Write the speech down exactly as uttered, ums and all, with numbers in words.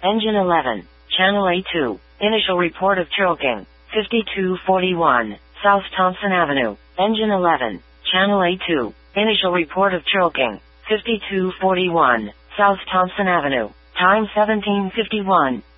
Engine eleven. Channel A two. Initial report of choking. fifty-two forty-one. South Thompson Avenue. Engine eleven. Channel A two. Initial report of choking. fifty-two forty-one. South Thompson Avenue. Time seventeen fifty-one.